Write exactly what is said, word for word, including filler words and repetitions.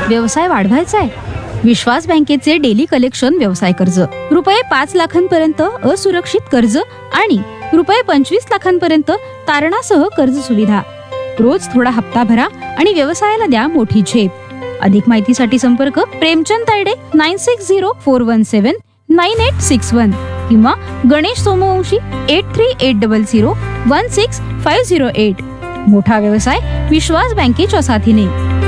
व्यवसाय वाढवायचा आहे? विश्वास बँकेचे डेली कलेक्शन व्यवसाय कर्ज, रुपये पाच लाखांपर्यंत असुरक्षित कर्ज आणि रुपये पंचवीस लाखांपर्यंत तारणासह कर्ज सुविधा. रोज थोडा हप्ता भरा आणि व्यवसायाला द्या मोठी झेप. अधिक माहितीसाठी संपर्क Premchand Tayde nine six zero four one सेवन नाईन एट सिक्स वन किंवा Ganesh Somvanshi eight three eight double zero one six five zero eight. मोठा व्यवसाय विश्वास बँकेच्या साथीने.